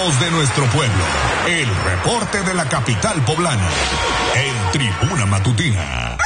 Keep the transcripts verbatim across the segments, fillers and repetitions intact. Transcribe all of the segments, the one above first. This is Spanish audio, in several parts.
voz de nuestro pueblo. El reporte de la capital poblana. En Tribuna Matutina.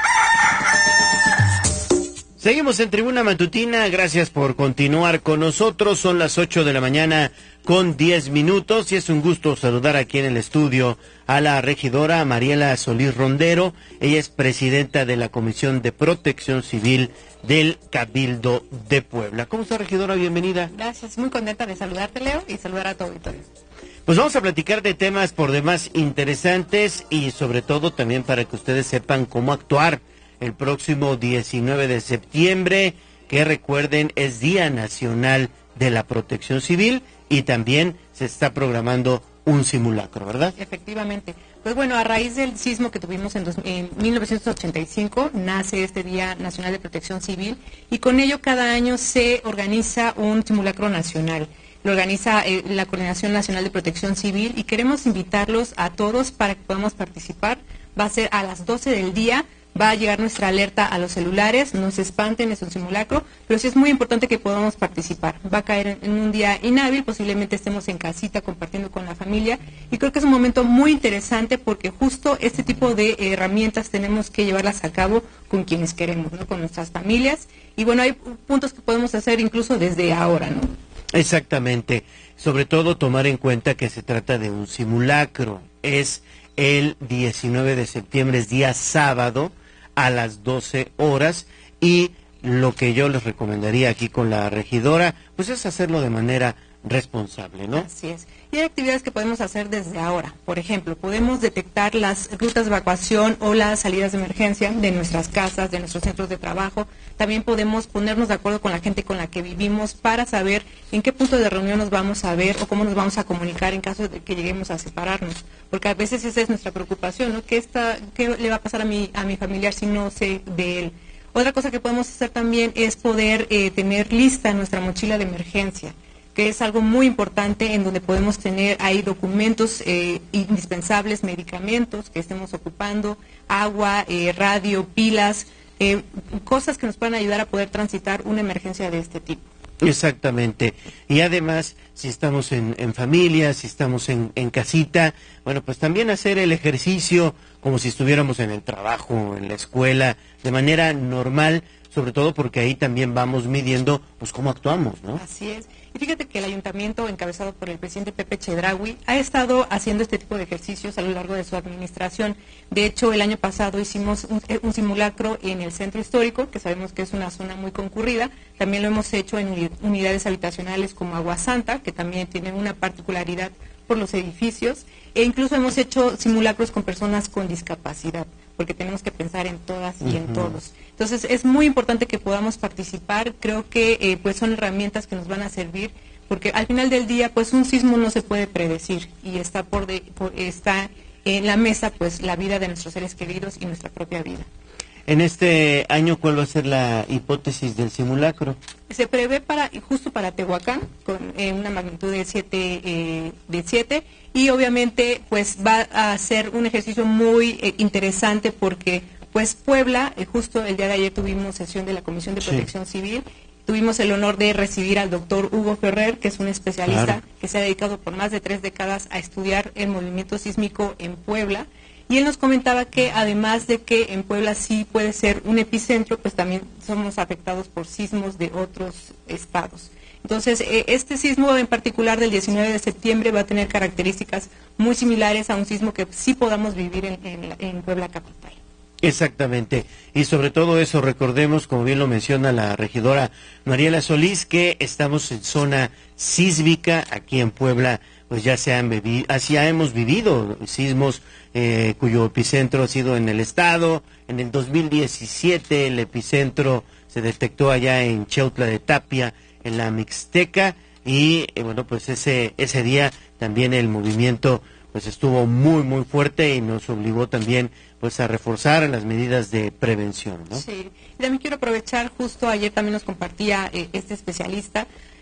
Seguimos en Tribuna Matutina, gracias por continuar con nosotros. Son las ocho de la mañana con diez minutos y es un gusto saludar aquí en el estudio a la regidora Mariela Solís Rondero. Ella es presidenta de la Comisión de Protección Civil del Cabildo de Puebla. ¿Cómo está, regidora? Bienvenida. Gracias, muy contenta de saludarte, Leo, y saludar a tu auditorio. Pues vamos a platicar de temas por demás interesantes y sobre todo también para que ustedes sepan cómo actuar el próximo diecinueve de septiembre, que recuerden es Día Nacional de la Protección Civil y también se está programando un simulacro, ¿verdad? Efectivamente. Pues bueno, a raíz del sismo que tuvimos en, dos, en mil novecientos ochenta y cinco, nace este Día Nacional de Protección Civil y con ello cada año se organiza un simulacro nacional. Lo organiza eh, la Coordinación Nacional de Protección Civil y queremos invitarlos a todos para que podamos participar. Va a ser a las doce del día. Va a llegar nuestra alerta a los celulares, no se espanten, es un simulacro, pero sí es muy importante que podamos participar. Va a caer en, en un día inhábil, posiblemente estemos en casita compartiendo con la familia, y creo que es un momento muy interesante porque justo este tipo de herramientas tenemos que llevarlas a cabo con quienes queremos, ¿no? Con nuestras familias, y bueno, hay puntos que podemos hacer incluso desde ahora, ¿no? Exactamente, sobre todo tomar en cuenta que se trata de un simulacro, es el diecinueve de septiembre, es día sábado, a las doce horas, y lo que yo les recomendaría aquí con la regidora, pues es hacerlo de manera responsable, ¿no? Así es. Y hay actividades que podemos hacer desde ahora. Por ejemplo, podemos detectar las rutas de evacuación o las salidas de emergencia de nuestras casas, de nuestros centros de trabajo. También podemos ponernos de acuerdo con la gente con la que vivimos para saber en qué punto de reunión nos vamos a ver o cómo nos vamos a comunicar en caso de que lleguemos a separarnos. Porque a veces esa es nuestra preocupación, ¿no? ¿Qué, está, qué le va a pasar a mi, a mi familiar si no sé de él? Otra cosa que podemos hacer también es poder eh, tener lista nuestra mochila de emergencia, que es algo muy importante en donde podemos tener ahí documentos eh, indispensables, medicamentos que estemos ocupando, agua, eh, radio, pilas, eh, cosas que nos puedan ayudar a poder transitar una emergencia de este tipo. Exactamente. Y además, si estamos en, en familia, si estamos en, en casita, bueno, pues también hacer el ejercicio como si estuviéramos en el trabajo, en la escuela, de manera normal, sobre todo porque ahí también vamos midiendo pues cómo actuamos, ¿no? Así es. Y fíjate que el ayuntamiento, encabezado por el presidente Pepe Chedraui, ha estado haciendo este tipo de ejercicios a lo largo de su administración. De hecho, el año pasado hicimos un, un simulacro en el centro histórico, que sabemos que es una zona muy concurrida. También lo hemos hecho en unidades habitacionales como Agua Santa, que también tienen una particularidad por los edificios. E incluso hemos hecho simulacros con personas con discapacidad, porque tenemos que pensar en todas y uh-huh. en todos. Entonces, es muy importante que podamos participar. Creo que eh, pues son herramientas que nos van a servir, porque al final del día, pues un sismo no se puede predecir y está por, de, por está en la mesa, pues la vida de nuestros seres queridos y nuestra propia vida. En este año, ¿cuál va a ser la hipótesis del simulacro? Se prevé para justo para Tehuacán, con eh, una magnitud de siete, eh, de siete, y obviamente pues va a ser un ejercicio muy eh, interesante porque pues Puebla, eh, justo el día de ayer tuvimos sesión de la Comisión de Protección sí. Civil, tuvimos el honor de recibir al doctor Hugo Ferrer, que es un especialista claro. que se ha dedicado por más de tres décadas a estudiar el movimiento sísmico en Puebla. Y él nos comentaba que además de que en Puebla sí puede ser un epicentro, pues también somos afectados por sismos de otros estados. Entonces, eh, este sismo en particular del diecinueve de septiembre va a tener características muy similares a un sismo que sí podamos vivir en, en, en Puebla capital. Exactamente, y sobre todo eso recordemos, como bien lo menciona la regidora Mariela Solís, que estamos en zona sísmica aquí en Puebla. Pues ya se han vivido, así ya hemos vivido sismos eh, cuyo epicentro ha sido en el estado. En el dos mil diecisiete el epicentro se detectó allá en Cheutla de Tapia, en la Mixteca, y eh, bueno, pues ese ese día también el movimiento pues estuvo muy muy fuerte y nos obligó también pues a reforzar las medidas de prevención, ¿no? Sí, y también quiero aprovechar, justo ayer también nos compartía eh, este especialista,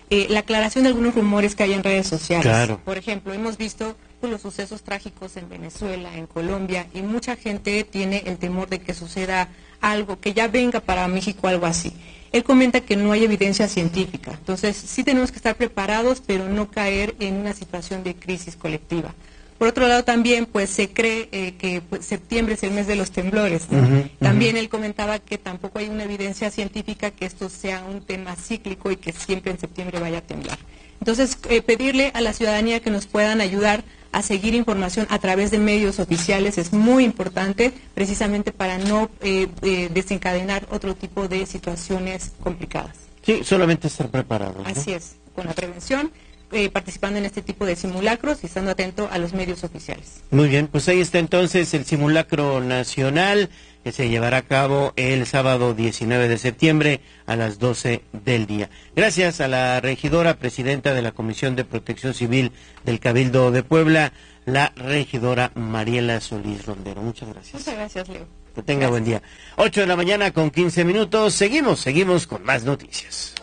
eh, la aclaración de algunos rumores que hay en redes sociales. Claro. Por ejemplo, hemos visto pues, los sucesos trágicos en Venezuela, en Colombia, y mucha gente tiene el temor de que suceda algo, que ya venga para México algo así. Él comenta que no hay evidencia científica, entonces sí tenemos que estar preparados, pero no caer en una situación de crisis colectiva. Por otro lado también, pues se cree eh, que pues, septiembre es el mes de los temblores, ¿no? Uh-huh, también uh-huh. Él comentaba que tampoco hay una evidencia científica que esto sea un tema cíclico y que siempre en septiembre vaya a temblar. Entonces, eh, pedirle a la ciudadanía que nos puedan ayudar a seguir información a través de medios oficiales es muy importante, precisamente para no eh, eh, desencadenar otro tipo de situaciones complicadas. Sí, solamente estar preparados, ¿no? Así es, con la prevención, eh, participando en este tipo de simulacros y estando atento a los medios oficiales. Muy bien, pues ahí está entonces el simulacro nacional que se llevará a cabo el sábado diecinueve de septiembre a las doce del día. Gracias a la regidora, presidenta de la Comisión de Protección Civil del Cabildo de Puebla, la regidora Mariela Solís Rondero. Muchas gracias. Muchas gracias, Leo. Que tenga gracias. Buen día. ocho de la mañana con quince minutos. Seguimos, seguimos con más noticias.